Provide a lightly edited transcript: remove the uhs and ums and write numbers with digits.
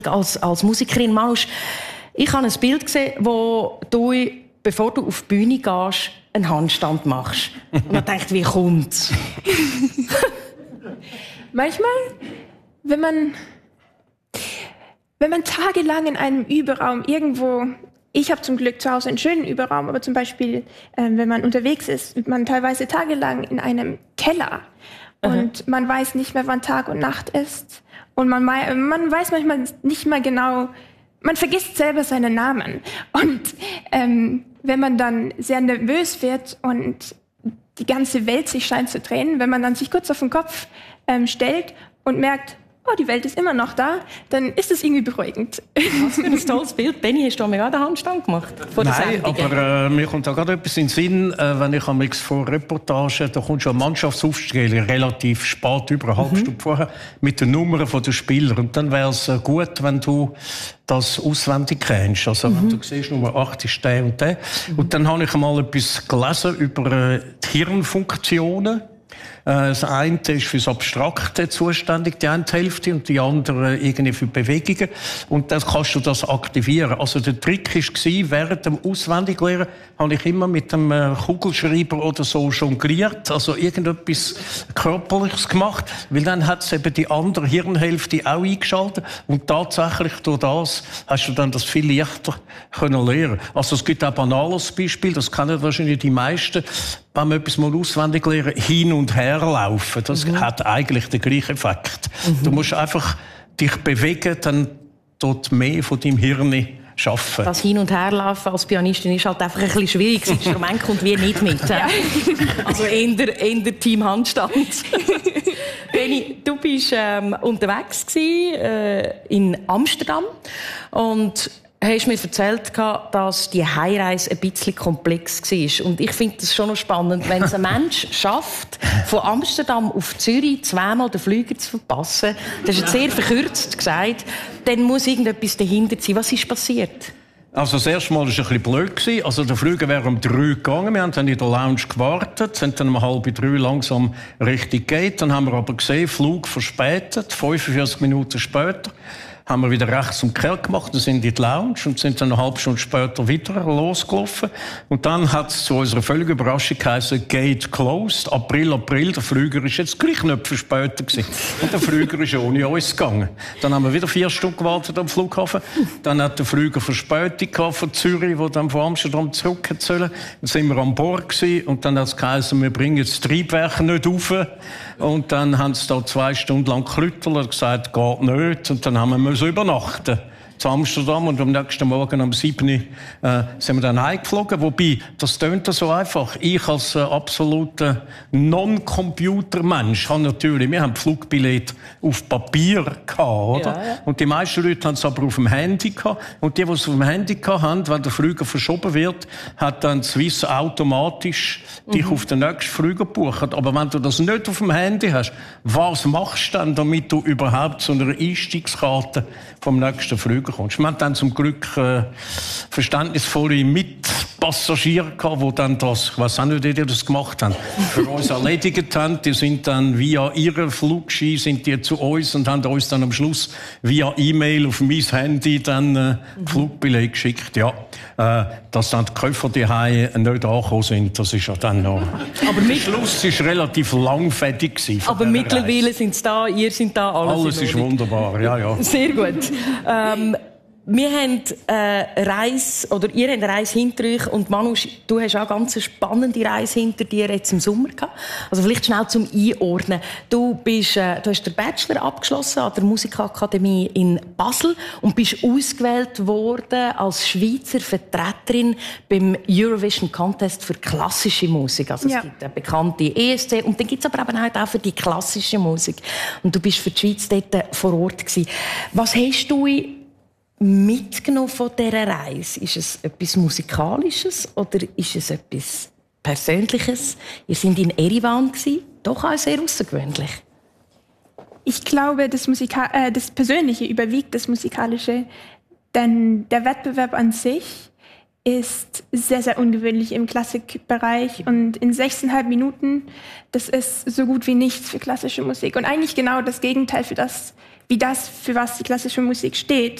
als Musikerin, Manusch, ich habe ein Bild gesehen, wo du, bevor du auf die Bühne gehst, einen Handstand machst. Und man denkt, wie kommt's? Manchmal, wenn man tagelang in einem Überraum irgendwo, ich habe zum Glück zu Hause einen schönen Überraum, aber zum Beispiel, wenn man unterwegs ist, man teilweise tagelang in einem Keller und man weiß nicht mehr, wann Tag und Nacht ist und man weiß manchmal nicht mal genau, man vergisst selber seinen Namen und wenn man dann sehr nervös wird und die ganze Welt sich scheint zu drehen, wenn man dann sich kurz auf den Kopf stellt und merkt, oh, die Welt ist immer noch da, dann ist das irgendwie beruhigend. Was für ein tolles Bild. Benni, hast du mir gerade einen Handstand gemacht? Nein, aber mir kommt da gerade etwas in den Sinn, wenn ich vor Reportagen, da kommt schon eine Mannschaftsaufstellung relativ spät, über eine halbe Stunde vorher, mit den Nummern der Spieler. Und dann wäre es gut, wenn du das auswendig kennst. Also wenn du siehst, Nummer 8 ist der und der. Und dann habe ich mal etwas gelesen über die Hirnfunktionen. Das eine ist für das Abstrakte zuständig, die eine Hälfte, und die andere irgendwie für Bewegungen. Und dann kannst du das aktivieren. Also der Trick war, während dem Auswendiglernen habe ich immer mit dem Kugelschreiber oder so jongliert, also irgendetwas Körperliches gemacht, weil dann hat es eben die andere Hirnhälfte auch eingeschaltet und tatsächlich durch das hast du dann das viel leichter können lernen. Also es gibt auch ein banales Beispiel, das kennen wahrscheinlich die meisten, wenn man etwas mal auswendig lernen, hin und her laufen, das hat eigentlich den gleichen Effekt. Du musst einfach dich bewegen, dann dort mehr von deinem Hirn schaffen. Das Hin- und Herlaufen als Pianistin ist halt einfach ein bisschen schwierig. Das Instrument kommt wie nicht mit. Ja. Also eher Team Handstand. Benni, du bist unterwegs gewesen, in Amsterdam und hast mir erzählt, dass die Heimreise ein bisschen komplex war. Und ich finde das schon noch spannend, wenn es ein Mensch schafft, von Amsterdam auf Zürich zweimal den Flüger zu verpassen, das ist jetzt sehr verkürzt gesagt, dann muss irgendetwas dahinter sein. Was ist passiert? Also das erste Mal war es ein bisschen blöd. Also der Flüger wäre um 3 gegangen. Wir haben dann in der Lounge gewartet, sind dann um 2:30 langsam Richtung Gate. Dann haben wir aber gesehen, Flug verspätet, 45 Minuten später. Haben wir wieder rechts um die Kerl gemacht, dann sind in die Lounge und sind dann eine halbe Stunde später wieder losgelaufen. Und dann hat es zu unserer völligen Überraschung geheißen, Gate closed, April, der Flüger ist jetzt gleich nicht verspätet gewesen. Und der Flüger ist ohne uns gegangen. Dann haben wir wieder 4 Stunden gewartet am Flughafen. Dann hat der Flüger Verspätung gehabt von Zürich, wo dann von Amsterdam zurück sollen. Dann sind wir an Bord gewesen und dann hat es geheißen, wir bringen das Triebwerk nicht rauf. Und dann haben sie da 2 Stunden lang geklüttert und gesagt, geht nicht. Und dann haben wir übernachten zu Amsterdam und am nächsten Morgen um 7 sind wir dann heimgeflogen. Wobei, das tönt so einfach. Ich als absoluter Non-Computer-Mensch habe natürlich, wir haben Flugbillett auf Papier gehabt, oder? Ja. Und die meisten Leute haben es aber auf dem Handy gehabt. Und die es auf dem Handy gehabt haben, wenn der Flüger verschoben wird, hat dann Swiss automatisch dich auf den nächsten Flüger gebucht. Aber wenn du das nicht auf dem Handy hast, was machst du dann, damit du überhaupt zu einer Einstiegskarte vom nächsten Flüger kommst? Wir haben dann zum Glück verständnisvolle Mitpassagiere gehabt, die dann das, ich weiss auch nicht, wie die das gemacht haben, für uns erledigt haben. Die sind dann via ihre Flugschein sind die zu uns und haben uns dann am Schluss via E-Mail auf mein Handy dann Flugbillett geschickt. Ja, dass dann die Koffer die nicht angekommen sind, das ist ja dann noch... Aber der Schluss war relativ langfädig gewesen. Aber mittlerweile sind sie da, ihr seid da, alles ist wunderbar, ja, ja. Sehr gut. Wir haben eine Reise, oder ihr habt eine Reise hinter euch und Manusch, du hast auch eine ganz spannende Reise hinter dir jetzt im Sommer gehabt. Also vielleicht schnell zum Einordnen. Du hast den Bachelor abgeschlossen an der Musikakademie in Basel und bist ausgewählt worden als Schweizer Vertreterin beim Eurovision Contest für klassische Musik. Also es gibt eine bekannte ESC und dann gibt es aber eben auch für die klassische Musik. Und du bist für die Schweiz dort vor Ort gewesen. Was hast du mitgenommen von dieser Reise? Ist es etwas Musikalisches oder ist es etwas Persönliches? Ihr seid in Erivan gewesen, doch auch sehr außergewöhnlich. Ich glaube, das Persönliche überwiegt das Musikalische, denn der Wettbewerb an sich ist sehr, sehr ungewöhnlich im Klassikbereich und in 6,5 Minuten, das ist so gut wie nichts für klassische Musik und eigentlich genau das Gegenteil für das, wie das, für was die klassische Musik steht.